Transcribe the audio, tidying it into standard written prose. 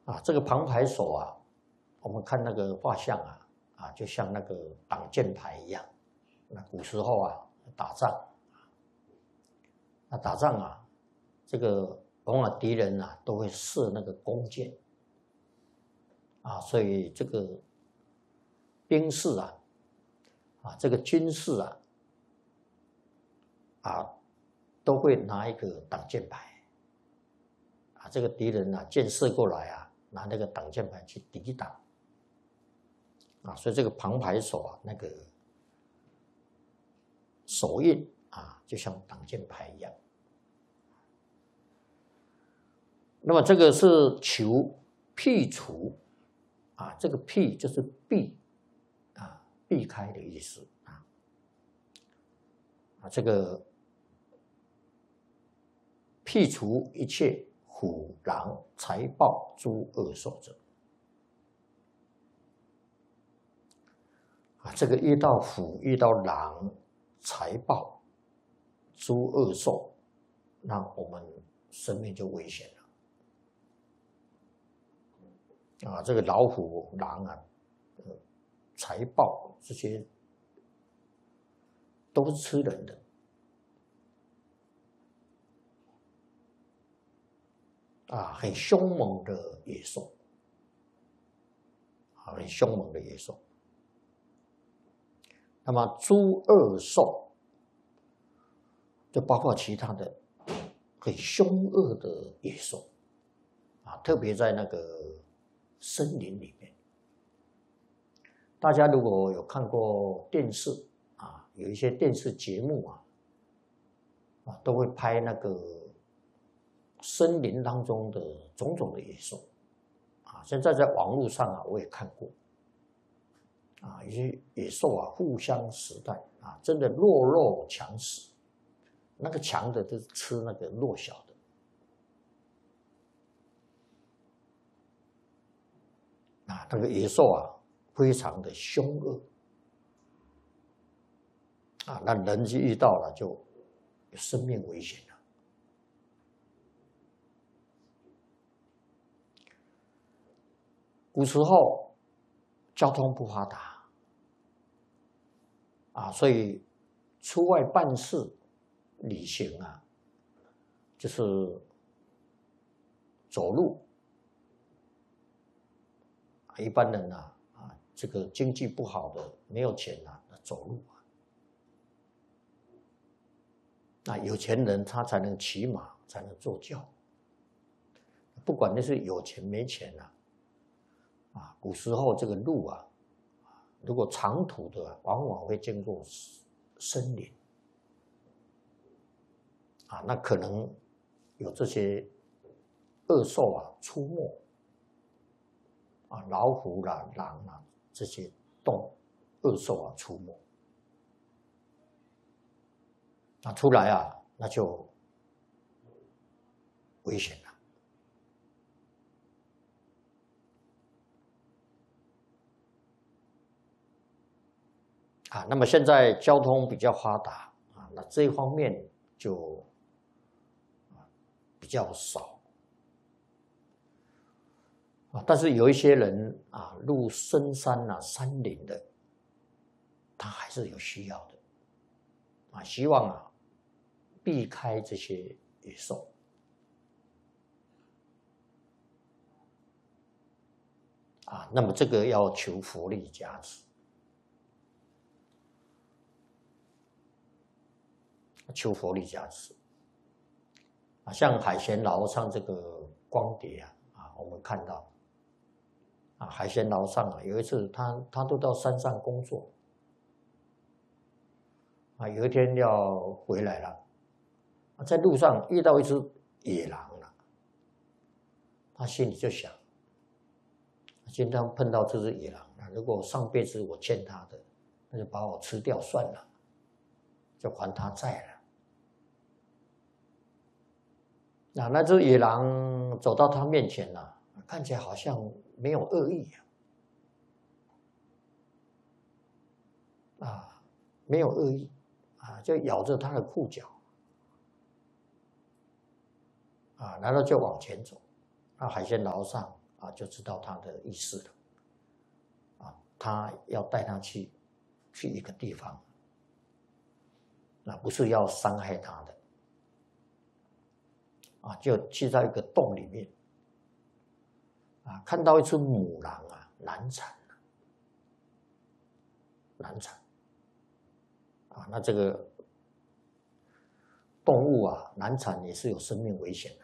这个旁牌手啊，我们看那个画像就像那个挡箭牌一样。那古时候打仗，打仗这个往往敌人都会射那个弓箭所以这个兵士这个军士都会拿一个挡箭牌这个敌人箭射过来拿那个挡箭牌去抵挡所以这个旁牌手那个手印就像挡箭牌一样。那么这个是求辟除这个辟就是避避开的意思这个辟除一切虎狼财豹诸恶兽者这个遇到虎遇到狼财豹诸恶兽，那我们生命就危险了这个老虎狼财豹这些都是吃人的很凶猛的野兽很凶猛的野兽。那么诸恶兽就包括其他的很凶恶的野兽特别在那个森林里面。大家如果有看过电视有一些电视节目都会拍那个森林当中的种种的野兽现在在网络上我也看过有些野兽互相时代真的弱肉强食，那个强的就是吃那个弱小的那个野兽非常的凶恶那人就遇到了就有生命危险了。古时候交通不发达所以出外办事旅行就是走路一般人这个经济不好的没有钱走路有钱人他才能骑马才能坐轿，不管那是有钱没钱古时候这个路如果长途的往往会经过森林那可能有这些恶兽出没老虎啦狼这些恶兽出没出来那就危险了那么现在交通比较发达那这一方面就比较少但是有一些人入深山山林的，他还是有需要的希望避开这些野兽那么这个要求佛力加持。求佛力加持像海贤老上这个光碟我们看到海贤老上有一次他都到山上工作有一天要回来了在路上遇到一只野狼他心里就想今天碰到这只野狼如果上辈子我欠他的那就把我吃掉算了，就还他债了那只野狼走到他面前看起来好像没有恶意没有恶意就咬着他的裤脚然后就往前走海鲜老上就知道他的意思了，他要带他去一个地方，那不是要伤害他的，就去到一个洞里面，看到一只母狼难产，那这个动物难产也是有生命危险的。